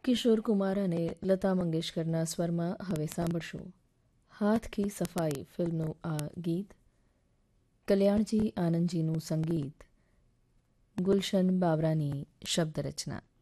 કિશોર કુમાર અને લતા મંગેશકરના સ્વરમાં હવે સાંભળશું હાથ કી સફાઈ ફિલ્મનું આ ગીત. કલ્યાણજી આનંદજીનું સંગીત, ગુલશન બાવરાની શબ્દ રચના.